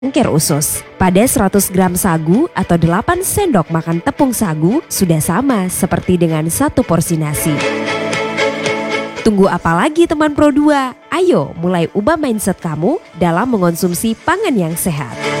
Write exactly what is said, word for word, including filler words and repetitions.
Cengkeh usus. Pada seratus gram sagu atau delapan sendok makan tepung sagu sudah sama seperti dengan satu porsi nasi. Tunggu apa lagi teman Pro dua? Ayo mulai ubah mindset kamu dalam mengonsumsi pangan yang sehat.